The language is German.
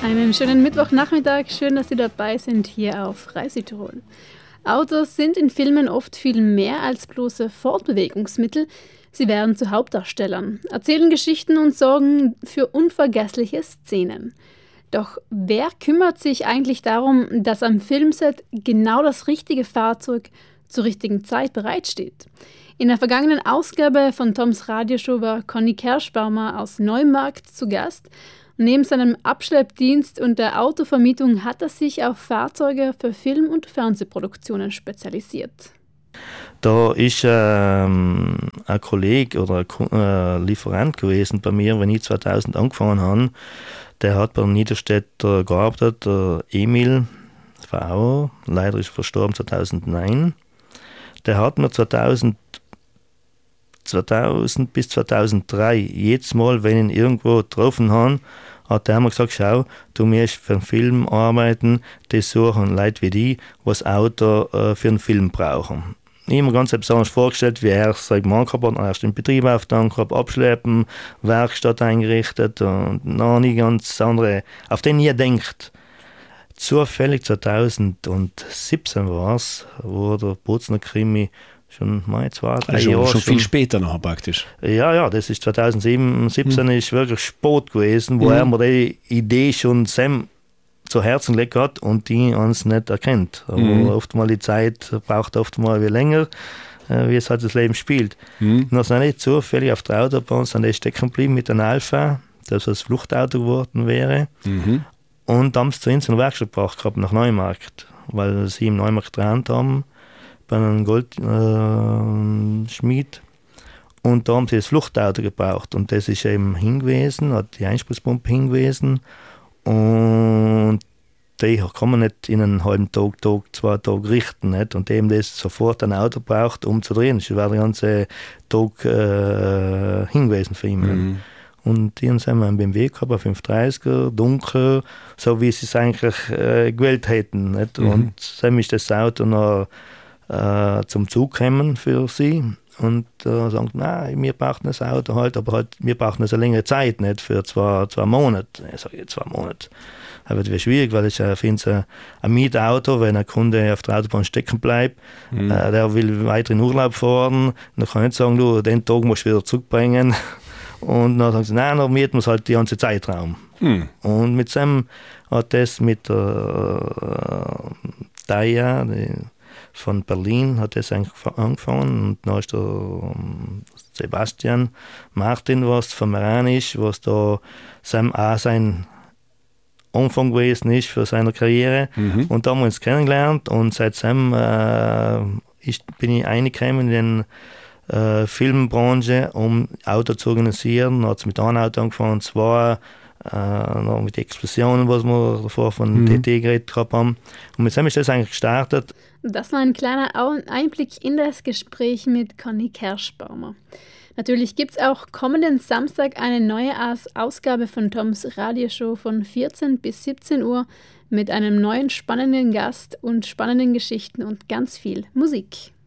Einen schönen Mittwochnachmittag. Schön, dass Sie dabei sind hier auf Reis Südtirol. Autos sind in Filmen oft viel mehr als bloße Fortbewegungsmittel. Sie werden zu Hauptdarstellern, erzählen Geschichten und sorgen für unvergessliche Szenen. Doch wer kümmert sich eigentlich darum, dass am Filmset genau das richtige Fahrzeug zur richtigen Zeit bereitsteht? In der vergangenen Ausgabe von Toms Radioshow war Conny Kerschbaumer aus Neumarkt zu Gast. Neben seinem Abschleppdienst und der Autovermietung hat er sich auf Fahrzeuge für Film- und Fernsehproduktionen spezialisiert. Da ist ein Kollege oder ein Lieferant gewesen bei mir, wenn ich 2000 angefangen habe. Der hat bei Niederstädter gearbeitet, der Emil, das war auch, leider ist er verstorben 2009. Der hat mir 2000 bis 2003, jedes Mal, wenn ich ihn irgendwo getroffen habe, hat er mir gesagt, schau, du musst für einen Film arbeiten, die suchen Leute wie die, die das Auto für einen Film brauchen. Ich habe mir ganz etwas anderes vorgestellt, wie er es gemacht hat, erst den Betrieb aufgetan, abschleppen, Werkstatt eingerichtet und noch nie ganz andere, auf den ihr denkt. Zufällig 2017 war es, wo der Bozner Krimi schon mal 2-3 Jahre. Schon viel später noch praktisch. Ja, das ist 2017 ist wirklich Sport gewesen, wo er mir die Idee schon zu Herzen gelegt hat und die uns nicht erkennt. Aber oft mal die Zeit braucht oft mal wie länger, wie es halt das Leben spielt. Und dann sind nicht zufällig auf der Autobahn sind die stecken geblieben mit einem Alpha, das als Fluchtauto geworden wäre. Und haben es zu uns in der Werkstatt gebracht gehabt, nach Neumarkt, weil sie im Neumarkt getrennt haben, bei einem Goldschmied. Und da haben sie das Fluchtauto gebraucht. Und das ist eben hingewiesen, hat die Einspritzpumpe hingewiesen. Und die kann man nicht in einen halben Tag, 2 Tage richten. Nicht? Und dem das sofort ein Auto braucht, um zu drehen. Das war der ganze Tag hingewiesen für ihn. Und die haben einen BMW gehabt, ein 530er, dunkel, so wie sie es eigentlich gewählt hätten. Nicht? Und dann ist das Auto noch zum Zug kommen für sie. Und sagen, nein, wir brauchen das Auto halt, aber halt, wir brauchen es eine längere Zeit, nicht für zwei Monate. Ich sage, 2 Monate. Das wird schwierig, weil ich finde, ein Mietauto, wenn ein Kunde auf der Autobahn stecken bleibt, der will weiter in Urlaub fahren, dann kann ich nicht sagen, du, den Tag musst du wieder zurückbringen. Und dann sagen sie, nein, dann mieten wir es halt den ganzen Zeitraum. Und mit Sam hat das mit der Daya, von Berlin hat das angefangen und dann ist der Sebastian Martin, was von Meran ist, was da auch sein Anfang gewesen ist für seine Karriere. Und da haben wir uns kennengelernt und seitdem bin ich reingekommen in die Filmbranche, um Auto zu organisieren. Dann hat es mit einem Auto angefangen, 2 noch mit Explosionen, was wir davor von TT geredet haben. Und mit dem ist das eigentlich gestartet. Das war ein kleiner Einblick in das Gespräch mit Conny Kerschbaumer. Natürlich gibt es auch kommenden Samstag eine neue Ausgabe von Toms Radioshow von 14 bis 17 Uhr mit einem neuen spannenden Gast und spannenden Geschichten und ganz viel Musik.